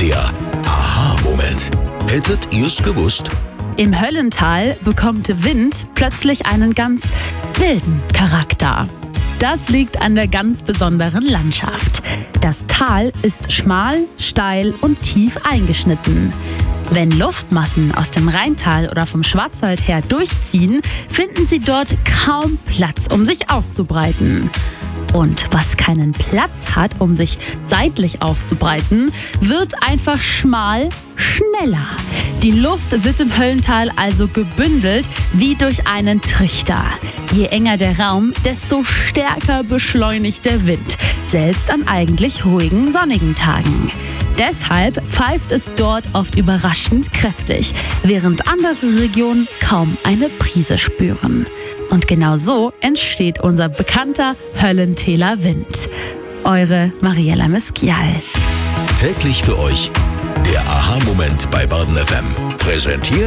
Der Aha-Moment. Hättet ihr's gewusst? Im Höllental bekommt Wind plötzlich einen ganz wilden Charakter. Das liegt an der ganz besonderen Landschaft. Das Tal ist schmal, steil und tief eingeschnitten. Wenn Luftmassen aus dem Rheintal oder vom Schwarzwald her durchziehen, finden sie dort kaum Platz, um sich auszubreiten. Und was keinen Platz hat, um sich seitlich auszubreiten, wird einfach schmal schneller. Die Luft wird im Höllental also gebündelt wie durch einen Trichter. Je enger der Raum, desto stärker beschleunigt der Wind, selbst an eigentlich ruhigen, sonnigen Tagen. Deshalb pfeift es dort oft überraschend kräftig, während andere Regionen kaum eine Prise spüren. Und genau so entsteht unser bekannter Höllentäler Wind. Eure Mariella Miskial. Täglich für euch der Aha-Moment bei Baden FM. Präsentiert